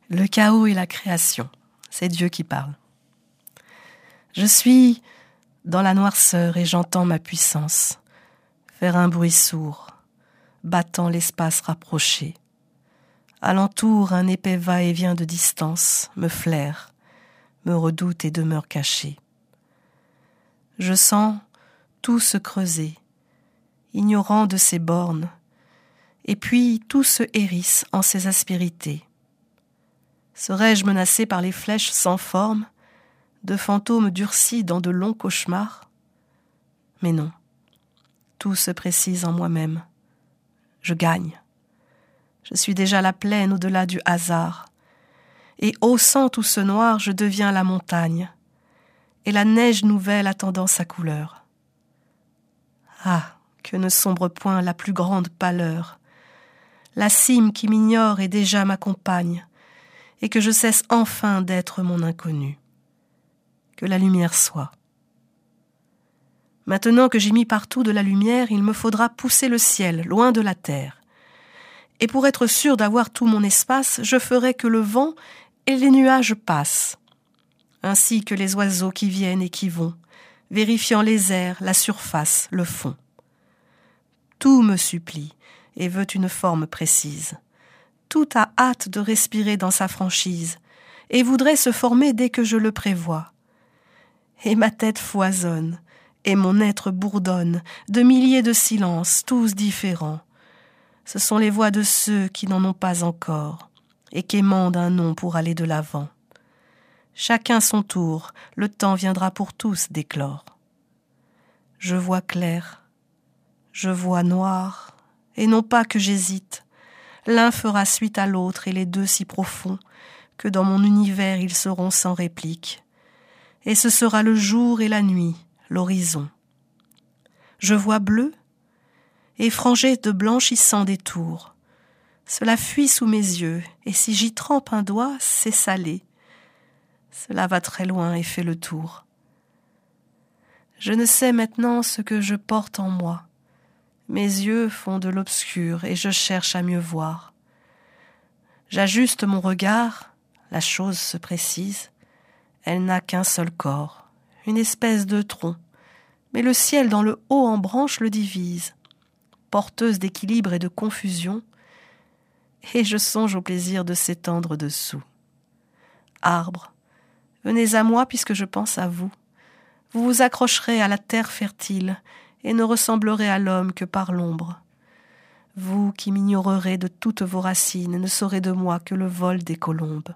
Le chaos et la création, c'est Dieu qui parle. Je suis dans la noirceur et j'entends ma puissance faire un bruit sourd, battant l'espace rapproché. Alentour, un épais va-et-vient de distance me flaire, me redoute et demeure caché. Je sens tout se creuser, ignorant de ses bornes, et puis tout se hérisse en ses aspérités. Serais-je menacé par les flèches sans forme, de fantômes durcis dans de longs cauchemars ? Mais non, tout se précise en moi-même. Je gagne. Je suis déjà la plaine au-delà du hasard. Et haussant tout ce noir, je deviens la montagne. Et la neige nouvelle attendant sa couleur. Ah, que ne sombre point la plus grande pâleur. La cime qui m'ignore et déjà m'accompagne, et que je cesse enfin d'être mon inconnu. Que la lumière soit. Maintenant que j'ai mis partout de la lumière, il me faudra pousser le ciel, loin de la terre. Et pour être sûr d'avoir tout mon espace, je ferai que le vent et les nuages passent, ainsi que les oiseaux qui viennent et qui vont, vérifiant les airs, la surface, le fond. Tout me supplie et veut une forme précise. Tout a hâte de respirer dans sa franchise et voudrait se former dès que je le prévois. Et ma tête foisonne, et mon être bourdonne, de milliers de silences, tous différents. Ce sont les voix de ceux qui n'en ont pas encore, et qu'émandent un nom pour aller de l'avant. Chacun son tour, le temps viendra pour tous d'éclore. Je vois clair, je vois noir, et non pas que j'hésite. L'un fera suite à l'autre, et les deux si profonds, que dans mon univers ils seront sans réplique. Et ce sera le jour et la nuit, l'horizon. Je vois bleu, et frangé de blanchissants détours. Cela fuit sous mes yeux, et si j'y trempe un doigt, c'est salé. Cela va très loin et fait le tour. Je ne sais maintenant ce que je porte en moi. Mes yeux font de l'obscur, et je cherche à mieux voir. J'ajuste mon regard, la chose se précise. Elle n'a qu'un seul corps, une espèce de tronc, mais le ciel dans le haut en branches le divise, porteuse d'équilibre et de confusion, et je songe au plaisir de s'étendre dessous. Arbres, venez à moi puisque je pense à vous. Vous vous accrocherez à la terre fertile et ne ressemblerez à l'homme que par l'ombre. Vous qui m'ignorerez de toutes vos racines ne saurez de moi que le vol des colombes.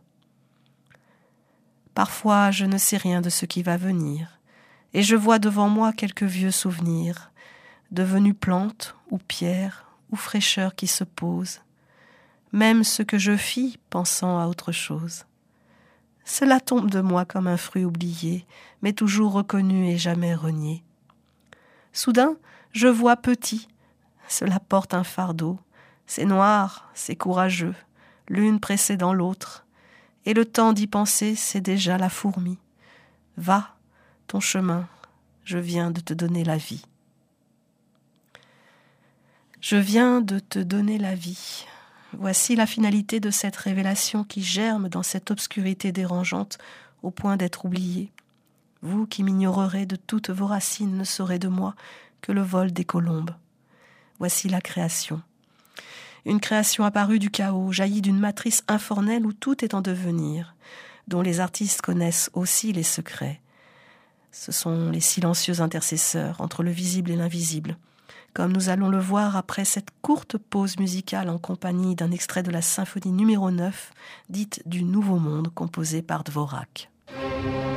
Parfois, je ne sais rien de ce qui va venir, et je vois devant moi quelques vieux souvenirs, devenus plantes ou pierres ou fraîcheurs qui se posent, même ce que je fis pensant à autre chose. Cela tombe de moi comme un fruit oublié, mais toujours reconnu et jamais renié. Soudain, je vois petit, cela porte un fardeau, c'est noir, c'est courageux, l'une précédant l'autre, et le temps d'y penser, c'est déjà la fourmi. Va, ton chemin, je viens de te donner la vie. Je viens de te donner la vie. Voici la finalité de cette révélation qui germe dans cette obscurité dérangeante au point d'être oubliée. Vous qui m'ignorerez de toutes vos racines ne saurez de moi que le vol des colombes. Voici la création. Une création apparue du chaos, jaillie d'une matrice informelle où tout est en devenir, dont les artistes connaissent aussi les secrets. Ce sont les silencieux intercesseurs entre le visible et l'invisible, comme nous allons le voir après cette courte pause musicale en compagnie d'un extrait de la symphonie numéro 9, dite du Nouveau Monde, composée par Dvorak.